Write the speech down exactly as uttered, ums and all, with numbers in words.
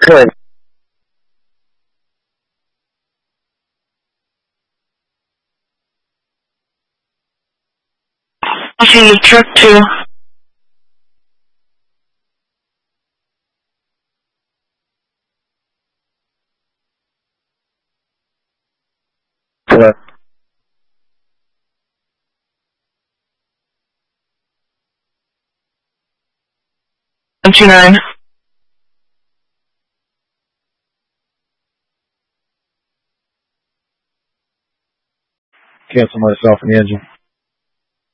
Good. Okay, truck two. Good. one two nine. Cancel myself in the engine.